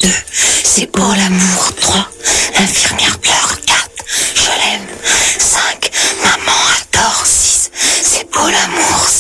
2, c'est beau l'amour. 3, l'infirmière pleure. 4, je l'aime. 5, maman adore. 6, c'est beau l'amour.